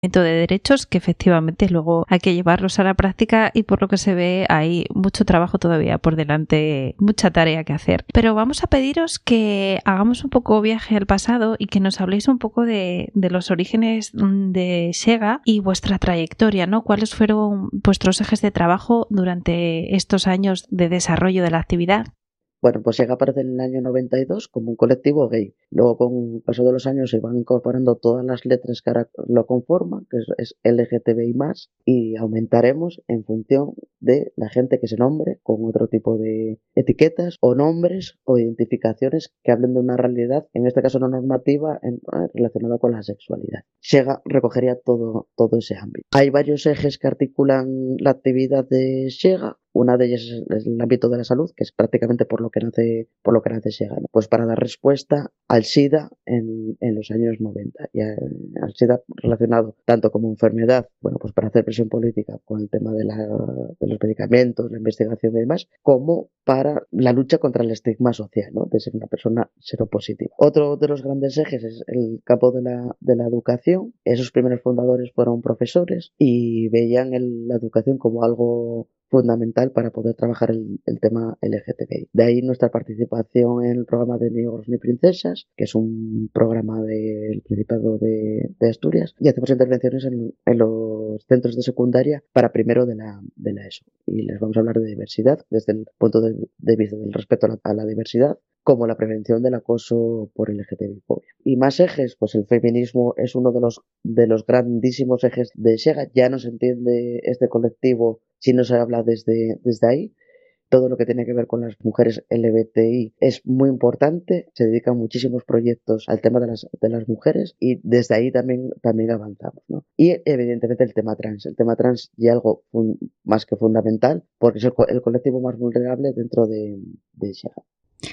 de derechos que efectivamente luego hay que llevarlos a la práctica y por lo que se ve hay mucho trabajo todavía por delante, mucha tarea que hacer. Pero vamos a pediros que hagamos un poco viaje al pasado y que nos habléis un poco de los orígenes de SEGA y vuestra trayectoria, ¿no? ¿Cuáles fueron vuestros ejes de trabajo durante estos años de desarrollo de la actividad? Bueno, pues SEGA aparece en el año 92 como un colectivo gay. Luego, con el paso de los años, se van incorporando todas las letras que ahora lo conforman, que es LGTBI+, y aumentaremos en función de la gente que se nombre con otro tipo de etiquetas o nombres o identificaciones que hablen de una realidad, en este caso no normativa, relacionada con la sexualidad. SEGA recogería todo ese ámbito. Hay varios ejes que articulan la actividad de SEGA. Una de ellas es el ámbito de la salud, que es prácticamente por lo que nace SEGA, ¿no? Pues para dar respuesta al SIDA en los años 90 y al SIDA relacionado tanto como enfermedad, bueno, pues para hacer presión política con el tema de los medicamentos, la investigación y demás, como para la lucha contra el estigma social, ¿no? De ser una persona seropositiva. Otro de los grandes ejes es el campo de la educación. Esos primeros fundadores fueron profesores y veían la educación como algo fundamental para poder trabajar el tema LGTBI. De ahí nuestra participación en el programa de Ni Ogros ni Princesas, que es un programa del Principado de Asturias, y hacemos intervenciones en los centros de secundaria para primero de la ESO. Y les vamos a hablar de diversidad desde el punto de vista del respeto a la diversidad, como la prevención del acoso por LGTBI-fobia. Y más ejes, pues el feminismo es uno de los grandísimos ejes de SEGA. Ya no se entiende este colectivo si no se habla desde ahí. Todo lo que tiene que ver con las mujeres LGBTI es muy importante. Se dedican muchísimos proyectos al tema de las mujeres y desde ahí también avanzamos, ¿no? Y evidentemente el tema trans. El tema trans y algo más que fundamental porque es el colectivo más vulnerable dentro de SEGA.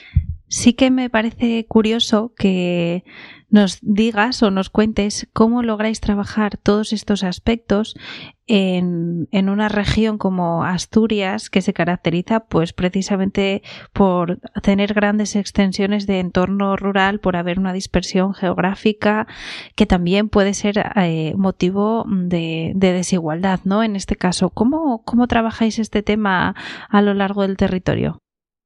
Sí que me parece curioso que nos digas o nos cuentes cómo lográis trabajar todos estos aspectos en una región como Asturias, que se caracteriza pues precisamente por tener grandes extensiones de entorno rural, por haber una dispersión geográfica que también puede ser motivo de desigualdad, ¿no? En este caso, ¿cómo trabajáis este tema a lo largo del territorio?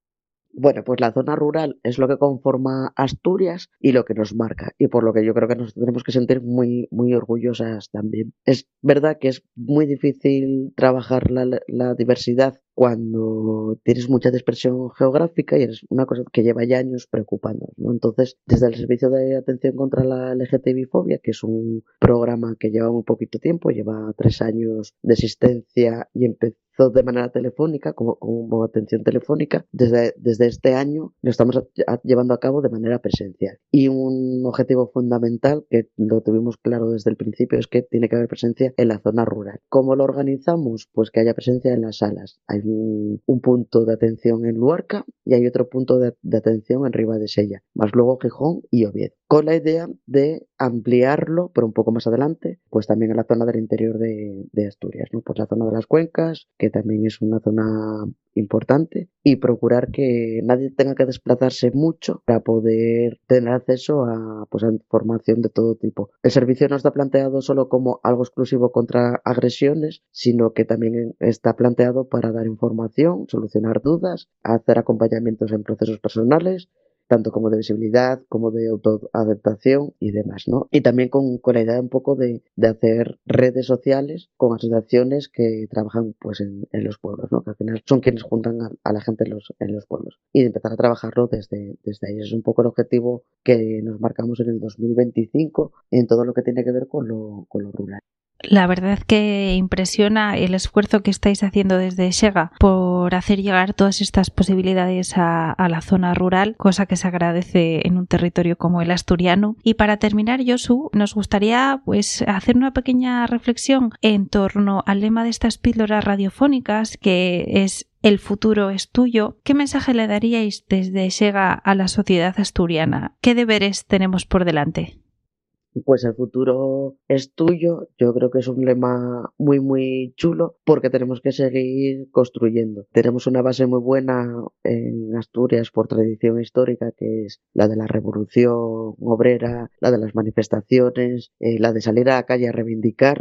Bueno, pues la zona rural es lo que conforma Asturias y lo que nos marca, y por lo que yo creo que nos tenemos que sentir muy, muy orgullosas también. Es verdad que es muy difícil trabajar la diversidad cuando tienes mucha dispersión geográfica y es una cosa que lleva ya años preocupándonos, ¿no? Entonces, desde el Servicio de Atención contra la LGTBI-fobia, que es un programa que lleva muy poquito tiempo, lleva 3 años de existencia y empezó de manera telefónica, como atención telefónica, desde este año lo estamos llevando a cabo de manera presencial. Y un objetivo fundamental que lo tuvimos claro desde el principio es que tiene que haber presencia en la zona rural. ¿Cómo lo organizamos? Pues que haya presencia en las salas. Hay un punto de atención en Luarca y hay otro punto de atención en Ribadesella, más luego Gijón y Oviedo, con la idea de ampliarlo, pero un poco más adelante, pues también en la zona del interior de Asturias, ¿no? Pues la zona de las cuencas, que también es una zona importante, y procurar que nadie tenga que desplazarse mucho para poder tener acceso a información de todo tipo. El servicio no está planteado solo como algo exclusivo contra agresiones, sino que también está planteado para dar información, solucionar dudas, hacer acompañamientos en procesos personales, tanto como de visibilidad, como de autoadaptación y demás, ¿no? Y también con la idea un poco de hacer redes sociales con asociaciones que trabajan pues en los pueblos, ¿no? Que al final son quienes juntan a la gente en los pueblos. Y de empezar a trabajarlo desde ahí. Ese es un poco el objetivo que nos marcamos en el 2025 en todo lo que tiene que ver con lo rural. La verdad que impresiona el esfuerzo que estáis haciendo desde SEGA por hacer llegar todas estas posibilidades a la zona rural, cosa que se agradece en un territorio como el asturiano. Y para terminar, Josu, nos gustaría pues hacer una pequeña reflexión en torno al lema de estas píldoras radiofónicas, que es "El futuro es tuyo". ¿Qué mensaje le daríais desde SEGA a la sociedad asturiana? ¿Qué deberes tenemos por delante? Pues el futuro es tuyo. Yo creo que es un lema muy, muy chulo porque tenemos que seguir construyendo. Tenemos una base muy buena en Asturias por tradición histórica, que es la de la revolución obrera, la de las manifestaciones, la de salir a la calle a reivindicar.